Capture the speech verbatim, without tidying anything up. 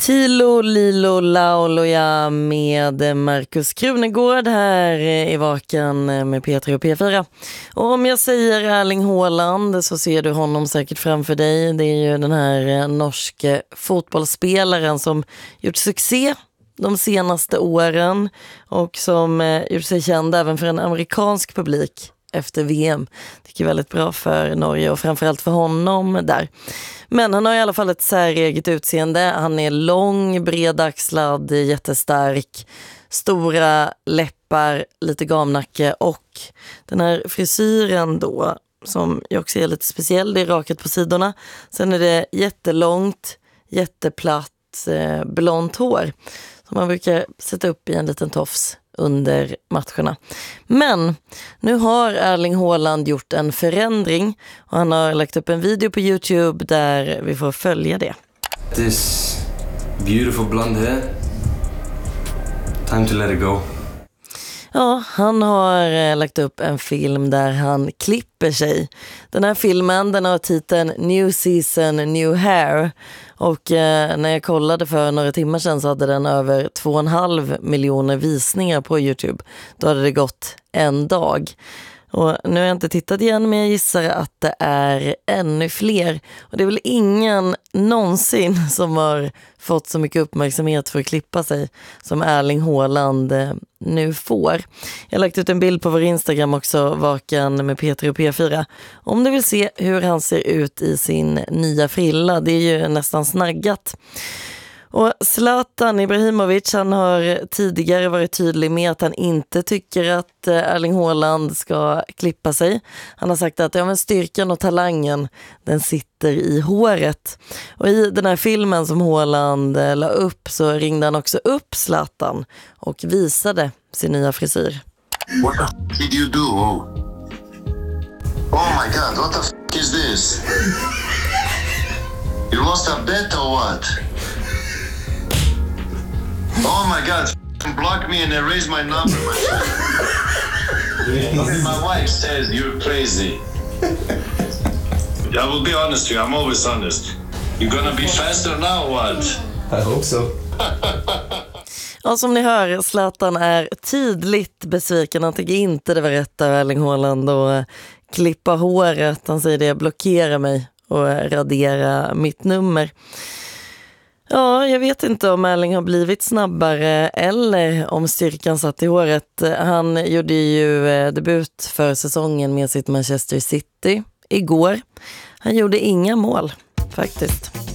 Tilo, Lilo, Lauloja med Markus Krunegård här i Vakan med P tre och P fyra. Och om jag säger Erling Haaland så ser du honom säkert framför dig. Det är ju den här norska fotbollsspelaren som gjort succé de senaste åren och som gjort sig känd även för en amerikansk publik efter V M. Det är väldigt bra för Norge och framförallt för honom där. Men han har i alla fall ett säreget utseende. Han är lång, bredaxlad, jättestark, stora läppar, lite gamnacke och den här frisyren då som jag också är lite speciell, det är rakat på sidorna. Sen är det jättelångt, jätteplatt, eh, blont hår som man brukar sätta upp i en liten tofs under matcherna. Men nu har Erling Haaland gjort en förändring och han har lagt upp en video på YouTube där vi får följa det. This beautiful blonde hair. Time to let it go. Ja, han har lagt upp en film där han klipper sig. Den här filmen, den har titeln New Season, New Hair. Och eh, när jag kollade för några timmar sedan så hade den över två och en halv miljoner visningar på YouTube. Då hade det gått en dag. Och nu har jag inte tittat igen, men jag gissar att det är ännu fler. Och det är väl ingen någonsin som har fått så mycket uppmärksamhet för att klippa sig som Erling Haaland nu får. Jag har lagt ut en bild på vår Instagram också, Vakan med P tre och P fyra. Om du vill se hur han ser ut i sin nya frilla, det är ju nästan snaggat. Och Zlatan Ibrahimovic, han har tidigare varit tydlig med att han inte tycker att Erling Haaland ska klippa sig. Han har sagt att ja, men styrkan och talangen, den sitter i håret. Och i den här filmen som Haaland la upp så ringde han också upp Zlatan och visade sin nya frisyr. What the f*** did you do? Oh, oh my god, what the f*** is this? You lost a bet or what? Oh my god, f***ing block me and erase my number, my friend. My wife says you're crazy. I will be honest with you, I'm always honest. You're gonna be faster now, what? I hope so. Ja, som ni hör, Zlatan är tydligt besviken. Han tycker inte det var rätt av Erling Haaland att klippa håret. Han säger det, blockera mig och radera mitt nummer. Ja, jag vet inte om Erling har blivit snabbare eller om styrkan satt i håret. Han gjorde ju debut för säsongen med sitt Manchester City igår. Han gjorde inga mål, faktiskt.